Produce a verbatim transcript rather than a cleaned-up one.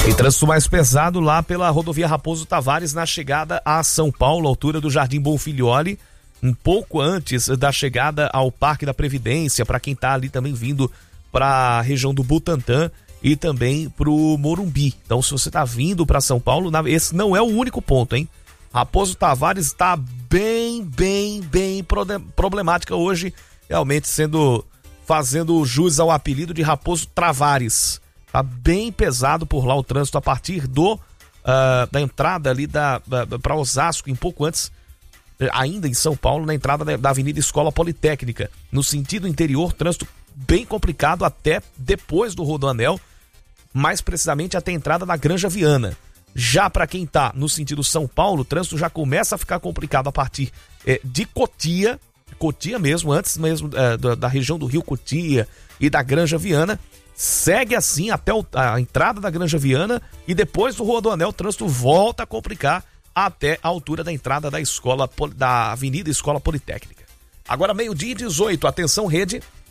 E trânsito mais pesado lá pela rodovia Raposo Tavares na chegada a São Paulo, altura do Jardim Bonfilioli, um pouco antes da chegada ao Parque da Previdência, para quem está ali também vindo para a região do Butantã e também para o Morumbi. Então, se você está vindo para São Paulo, esse não é o único ponto, hein? Raposo Tavares está bem, bem, bem problemática hoje, realmente sendo, fazendo jus ao apelido de Raposo Travares. Tá bem pesado por lá o trânsito a partir do uh, da entrada ali da, da, para Osasco, um pouco antes, ainda em São Paulo, na entrada da, da Avenida Escola Politécnica. No sentido interior, trânsito bem complicado até depois do Rodoanel, mais precisamente até a entrada da Granja Viana. Já para quem tá no sentido São Paulo, o trânsito já começa a ficar complicado a partir eh, de Cotia, Cotia mesmo, antes mesmo eh, da, da região do Rio Cotia e da Granja Viana. Segue assim até o, a entrada da Granja Viana e depois do Rodoanel o trânsito volta a complicar até a altura da entrada da escola da Avenida Escola Politécnica. Agora meio-dia e dezoito, atenção rede,